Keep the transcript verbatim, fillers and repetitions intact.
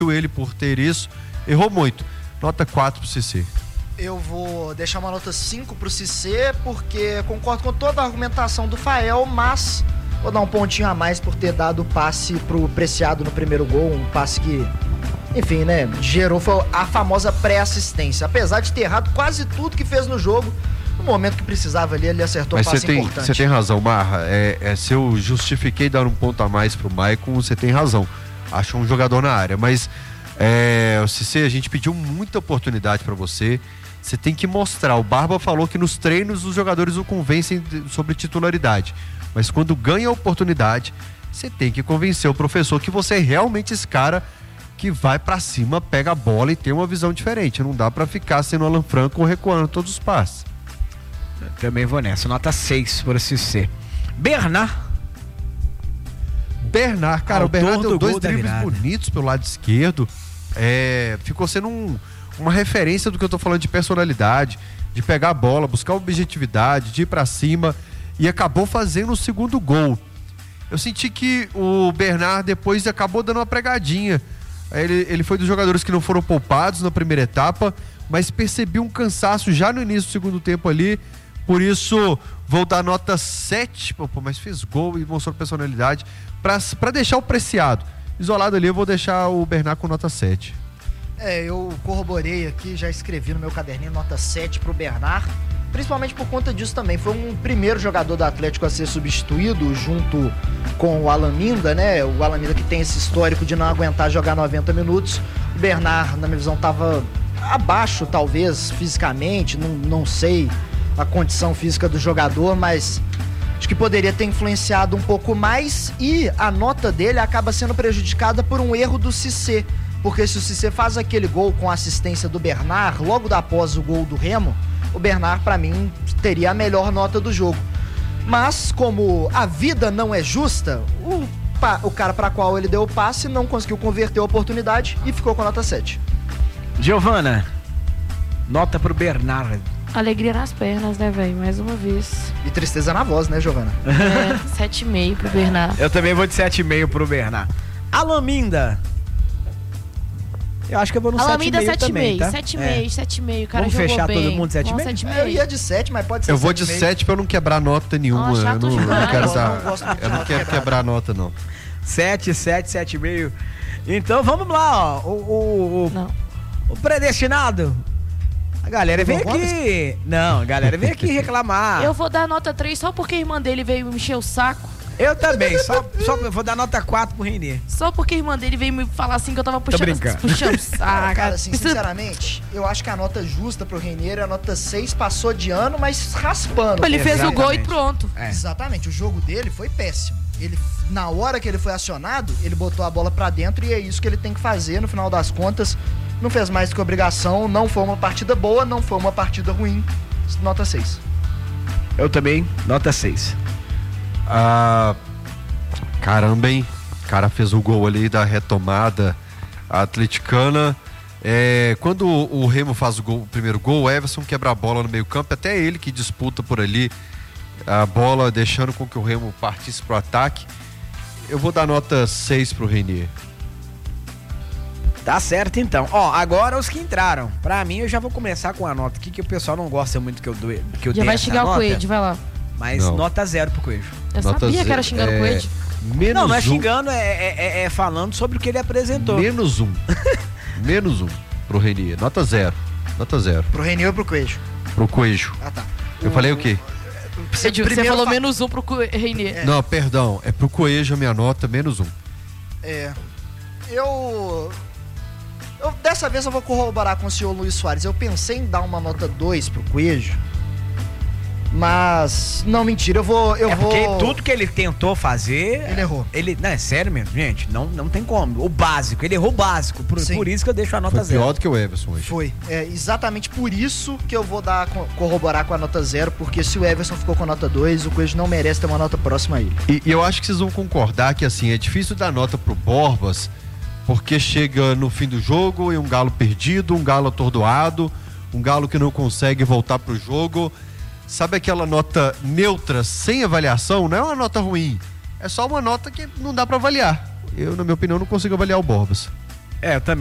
ele por ter isso, errou muito. Nota quatro pro Cissé. Eu vou deixar uma nota cinco pro Cissé, porque concordo com toda a argumentação do Fael, mas vou dar um pontinho a mais por ter dado o passe pro Preciado no primeiro gol, um passe que, enfim, né, gerou foi a famosa pré-assistência. Apesar de ter errado quase tudo que fez no jogo, no momento que precisava ali, ele acertou um passe importante. Mas você tem razão, Marra. É, é, se eu justifiquei dar um ponto a mais pro Maicon, você tem razão. Acho um jogador na área, mas é, Cissé, a gente pediu muita oportunidade para você. Você tem que mostrar. O Barba falou que nos treinos os jogadores o convencem sobre titularidade. Mas quando ganha a oportunidade, você tem que convencer o professor que você é realmente esse cara que vai pra cima, pega a bola e tem uma visão diferente. Não dá pra ficar sendo Alan Franco recuando todos os passes. Eu também vou nessa. Nota seis por Cissé. Bernard. Bernard, cara, Autor o Bernard deu do dois gol da dribles virada. bonitos pelo lado esquerdo. É, ficou sendo um, uma referência do que eu tô falando de personalidade, de pegar a bola, buscar objetividade, de ir pra cima, e acabou fazendo o segundo gol. Eu senti que o Bernard depois acabou dando uma pregadinha. Ele, ele foi dos jogadores que não foram poupados na primeira etapa, mas percebi um cansaço já no início do segundo tempo ali. Por isso, vou dar nota sete, pô, mas fez gol e mostrou personalidade, pra, pra deixar o Preciado. Isolado ali, eu vou deixar o Bernard com nota sete. É, eu corroborei aqui, já escrevi no meu caderninho nota sete pro Bernard, principalmente por conta disso também. Foi um primeiro jogador do Atlético a ser substituído junto com o Alan Minda, né? O Alan Minda que tem esse histórico de não aguentar jogar noventa minutos. O Bernard, na minha visão, tava abaixo, talvez, fisicamente, não, não sei a condição física do jogador, mas acho que poderia ter influenciado um pouco mais, e a nota dele acaba sendo prejudicada por um erro do Cissé, porque se o Cissé faz aquele gol com a assistência do Bernard, logo após o gol do Remo, o Bernard, pra mim, teria a melhor nota do jogo. Mas, como a vida não é justa, o, pa, o cara pra qual ele deu o passe não conseguiu converter a oportunidade e ficou com a nota sete. Giovana, nota pro Bernard. Alegria nas pernas, né, velho? Mais uma vez. E tristeza na voz, né, Giovana? É, sete e meio pro Bernard. Eu também vou de sete e meio pro Bernard. Alan Minda. Eu acho que eu vou no sete e meio também, tá? sete e meio, sete e meio, cara. Vamos jogou fechar bem. todo mundo sete e meio? sete e meio. Eu ia de sete, mas pode ser Eu vou de sete e meio. sete pra eu não quebrar nota nenhuma. Ó, eu chato não, não demais. quero Eu dar. não gosto muito de Eu não nota quero quebrada. quebrar nota, não. sete, sete, sete e meio. Então vamos lá, ó. O, o, o, Não. o predestinado. A galera vem aqui. Não, a galera vem aqui reclamar. Eu vou dar nota três só porque a irmã dele veio me encher o saco. Eu também, só, só eu vou dar nota quatro pro Reinier. Só porque a irmã dele veio me falar assim que eu tava puxando, brincando. puxando o saco. Cara, assim, sinceramente, eu acho que a nota justa pro Reinier é a nota seis, passou de ano, mas raspando. Ele fez o gol e Exatamente. pronto. É. Exatamente, o jogo dele foi péssimo. Ele, na hora que ele foi acionado, ele botou a bola pra dentro e é isso que ele tem que fazer, no final das contas. Não fez mais do que obrigação, não foi uma partida boa, não foi uma partida ruim. Nota seis. Eu também, nota seis. Ah, caramba, hein? O cara fez o gol ali da retomada atleticana. É, quando o, o Remo faz o, gol, o primeiro gol, o Everson quebra a bola no meio campo, até ele que disputa por ali a bola, deixando com que o Remo partisse pro ataque. Eu vou dar nota seis pro Reinier. Tá certo então. Ó, agora os que entraram. Pra mim, eu já vou começar com a nota aqui, que o pessoal não gosta muito que eu, do, que eu Já dê vai essa xingar nota, o Coelho, vai lá. Mas Não. nota zero pro Coelho. Eu Nota sabia que era zero. xingando o É, Coelho. Menos Não, não é um. xingando, é, é- é falando sobre o que ele apresentou. Menos um. Menos um pro Reinier. Nota zero. Nota zero. Pro Reinier ou pro Coelho? Pro Coelho. Ah, tá. Eu falei o quê? Você, você primeiro falou fa- menos um pro Co- Reinier. Não, perdão. É pro Coelho a minha nota, menos um. É. Eu. Eu, dessa vez eu vou corroborar com o senhor Luiz Soares. Eu pensei em dar uma nota dois pro Coelho. Mas. Não, mentira, eu vou. Eu é porque vou... tudo que ele tentou fazer. Ele errou. Ele, não, é sério mesmo, gente. Não, não tem como. O básico, ele errou o básico. Por, Sim. por isso que eu deixo a nota Foi zero. pior do que o Everson hoje. Foi. É exatamente por isso que eu vou dar co- corroborar com a nota zero, porque se o Everson ficou com a nota dois, o Coelho não merece ter uma nota próxima a ele. E, e eu acho que vocês vão concordar que assim, é difícil dar nota pro Borbas, porque chega no fim do jogo e um Galo perdido, um Galo atordoado, um Galo que não consegue voltar pro jogo. Sabe aquela nota neutra, sem avaliação? Não é uma nota ruim, é só uma nota que não dá pra avaliar. Eu, na minha opinião, não consigo avaliar o Borbas. É, eu também.